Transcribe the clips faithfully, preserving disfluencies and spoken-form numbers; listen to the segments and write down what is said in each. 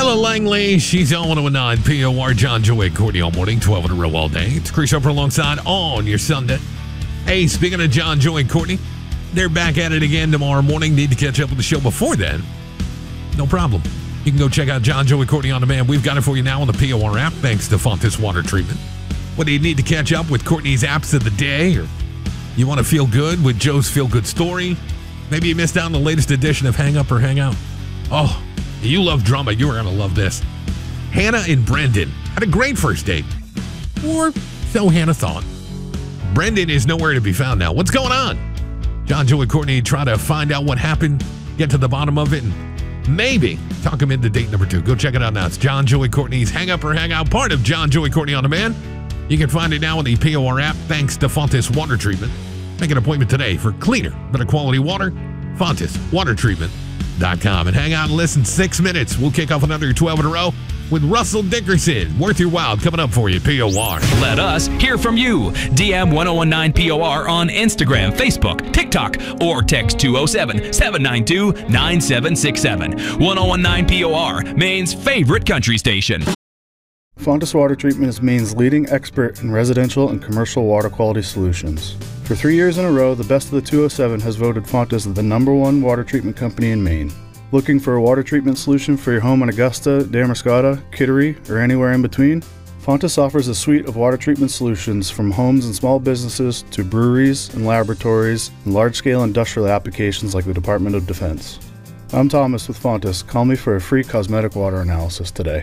Ella Langley, she's on one oh nine P O R. John, Joey, Courtney all morning, twelve in a row all day. It's Chris Hopper alongside on your Sunday. Hey, speaking of John, Joey, Courtney, they're back at it again tomorrow morning. Need to catch up with the show before then? No problem. You can go check out John, Joey, Courtney on demand. We've got it for you now on the P O R app, thanks to Fontis Water Treatment. What do you need to catch up with Courtney's apps of the day? Or you want to feel good with Joe's Feel Good Story? Maybe you missed out on the latest edition of Hang Up or Hang Out. Oh, you love drama. You are going to love this. Hannah and Brendan had a great first date. Or so Hannah thought. Brendan is nowhere to be found now. What's going on? John, Joey, Courtney try to find out what happened, get to the bottom of it, and maybe talk him into date number two. Go check it out now. It's John, Joey, Courtney's Hang Up or Hang Out, part of John, Joey, Courtney on Demand. You can find it now on the P O R app, thanks to Fontis Water Treatment. Make an appointment today for cleaner, better quality water. Fontis Water Treatment dot com. And hang out and listen six minutes. We'll kick off another twelve in a row with Russell Dickerson. Worth your while coming up for you, P O R. Let us hear from you. D M one oh one nine P O R on Instagram, Facebook, TikTok, or text two oh seven, seven nine two, nine seven six seven. one oh one nine P O R, Maine's favorite country station. Fontis Water Treatment is Maine's leading expert in residential and commercial water quality solutions. For three years in a row, the Best of the two oh seven has voted Fontis the number one water treatment company in Maine. Looking for a water treatment solution for your home in Augusta, Damariscotta, Kittery, or anywhere in between? Fontis offers a suite of water treatment solutions from homes and small businesses to breweries and laboratories and large-scale industrial applications like the Department of Defense. I'm Thomas with Fontis. Call me for a free cosmetic water analysis today.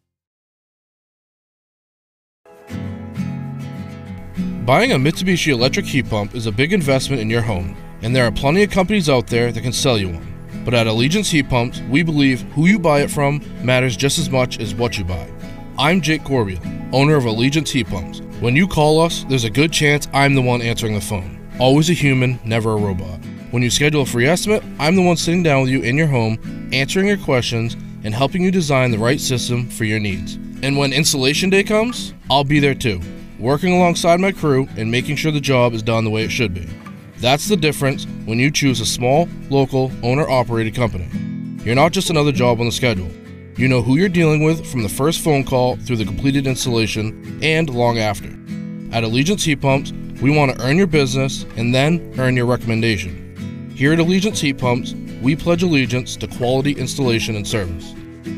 Buying a Mitsubishi electric heat pump is a big investment in your home, and there are plenty of companies out there that can sell you one. But at Allegiance Heat Pumps, we believe who you buy it from matters just as much as what you buy. I'm Jake Corbiel, owner of Allegiance Heat Pumps. When you call us, there's a good chance I'm the one answering the phone. Always a human, never a robot. When you schedule a free estimate, I'm the one sitting down with you in your home, answering your questions, and helping you design the right system for your needs. And when installation day comes, I'll be there too, working alongside my crew and making sure the job is done the way it should be. That's the difference when you choose a small, local, owner-operated company. You're not just another job on the schedule. You know who you're dealing with from the first phone call through the completed installation and long after. At Allegiance Heat Pumps, we want to earn your business and then earn your recommendation. Here at Allegiance Heat Pumps, we pledge allegiance to quality installation and service.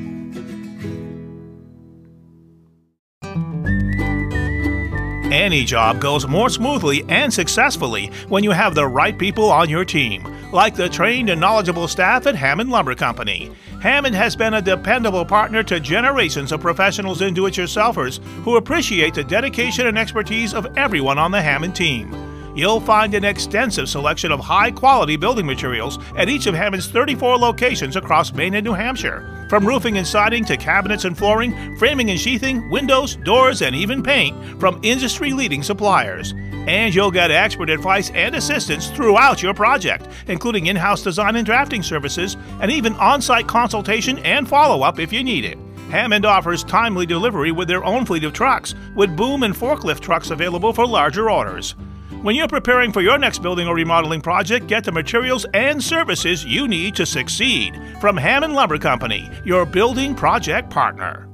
Any job goes more smoothly and successfully when you have the right people on your team, like the trained and knowledgeable staff at Hammond Lumber Company. Hammond has been a dependable partner to generations of professionals and do-it-yourselfers who appreciate the dedication and expertise of everyone on the Hammond team. You'll find an extensive selection of high-quality building materials at each of Hammond's thirty-four locations across Maine and New Hampshire. From roofing and siding to cabinets and flooring, framing and sheathing, windows, doors, and even paint from industry-leading suppliers. And you'll get expert advice and assistance throughout your project, including in-house design and drafting services, and even on-site consultation and follow-up if you need it. Hammond offers timely delivery with their own fleet of trucks, with boom and forklift trucks available for larger orders. When you're preparing for your next building or remodeling project, get the materials and services you need to succeed. From Hammond Lumber Company, your building project partner.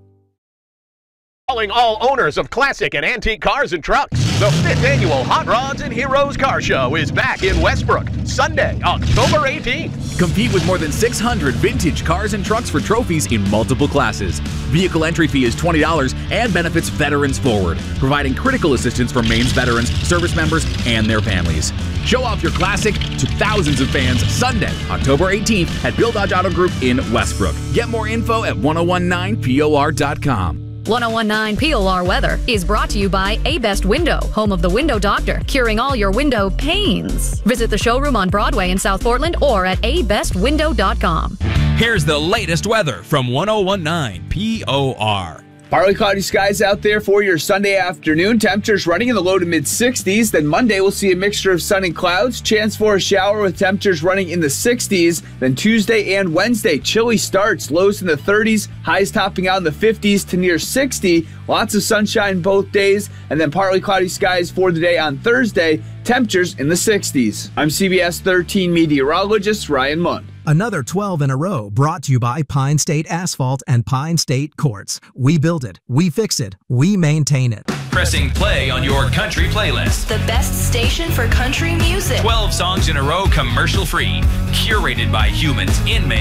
Calling all owners of classic and antique cars and trucks. The fifth annual Hot Rods and Heroes Car Show is back in Westbrook, Sunday, October eighteenth. Compete with more than six hundred vintage cars and trucks for trophies in multiple classes. Vehicle entry fee is twenty dollars and benefits Veterans Forward, providing critical assistance for Maine's veterans, service members, and their families. Show off your classic to thousands of fans Sunday, October eighteenth at Bill Dodge Auto Group in Westbrook. Get more info at ten nineteen P O R dot com. ten nineteen P O R weather is brought to you by A Best Window, home of the Window Doctor, curing all your window pains. Visit the showroom on Broadway in South Portland or at a best window dot com. Here's the latest weather from ten nineteen P O R. Partly cloudy skies out there for your Sunday afternoon. Temperatures running in the low to mid sixties. Then Monday we'll see a mixture of sun and clouds. Chance for a shower with temperatures running in the sixties. Then Tuesday and Wednesday, chilly starts. Lows in the thirties, highs topping out in the fifties to near sixty. Lots of sunshine both days. And then partly cloudy skies for the day on Thursday. Temperatures in the sixties. I'm C B S thirteen meteorologist Ryan Munn. Another twelve in a row brought to you by Pine State Asphalt and Pine State Quartz. We build it, we fix it, we maintain it. Pressing play on your country playlist. The best station for country music. twelve songs in a row commercial free. Curated by humans in Maine.